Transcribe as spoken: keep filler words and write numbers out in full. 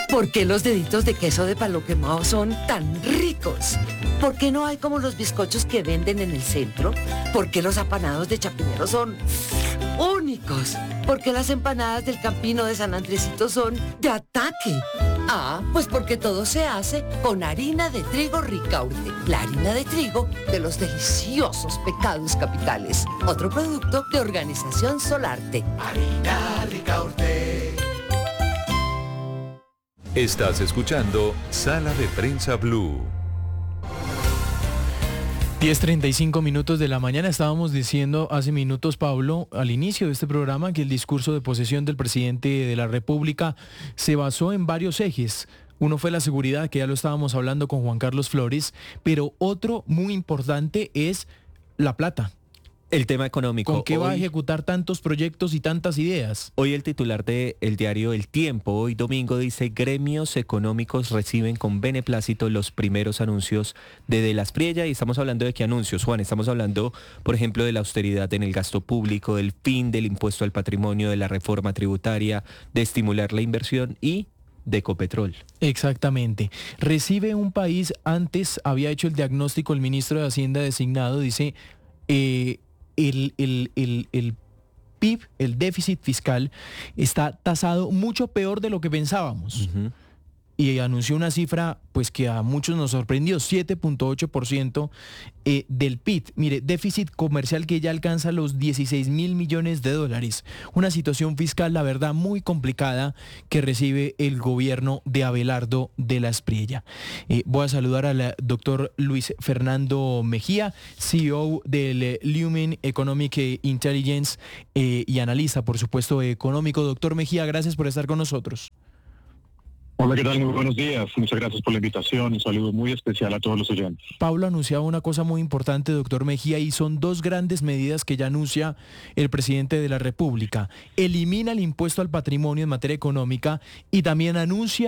¿Por qué los deditos de queso de palo quemado son tan ricos? ¿Por qué no hay como los bizcochos que venden en el centro? ¿Por qué los apanados de Chapinero son únicos? ¿Por qué las empanadas del Campino de San Andresito son de ataque? Ah, pues porque todo se hace con harina de trigo Ricaurte, la harina de trigo de los deliciosos pecados capitales. Otro producto de Organización Solarte. Harina Ricaurte. Estás escuchando Sala de Prensa Blue. diez treinta y cinco minutos de la mañana. Estábamos diciendo hace minutos, Pablo, al inicio de este programa, que el discurso de posesión del presidente de la República se basó en varios ejes. Uno fue la seguridad, que ya lo estábamos hablando con Juan Carlos Flores, pero otro muy importante es la plata. El tema económico. ¿Con qué hoy, va a ejecutar tantos proyectos y tantas ideas? Hoy el titular del diario El Tiempo, hoy domingo, dice: gremios económicos reciben con beneplácito los primeros anuncios de De las Priella. Y estamos hablando de qué anuncios, Juan. Estamos hablando, por ejemplo, de la austeridad en el gasto público, del fin del impuesto al patrimonio, de la reforma tributaria, de estimular la inversión y de Ecopetrol. Exactamente. Recibe un país, antes había hecho el diagnóstico el ministro de Hacienda designado, dice... Eh, El, el, el, el P I B, el déficit fiscal, está tasado mucho peor de lo que pensábamos. Uh-huh. Y anunció una cifra pues que a muchos nos sorprendió, siete punto ocho por ciento eh, del P I B. Mire, déficit comercial que ya alcanza los dieciséis mil millones de dólares. Una situación fiscal, la verdad, muy complicada que recibe el gobierno de Abelardo de la Espriella. Eh, voy a saludar al doctor Luis Fernando Mejía, C E O del Lumen Economic Intelligence eh, y analista, por supuesto, económico. Doctor Mejía, gracias por estar con nosotros. Hola, ¿qué tal? Muy buenos días. Muchas gracias por la invitación. Un saludo muy especial a todos los oyentes. Pablo anunciaba una cosa muy importante, doctor Mejía, y son dos grandes medidas que ya anuncia el presidente de la República. Elimina el impuesto al patrimonio en materia económica y también anuncia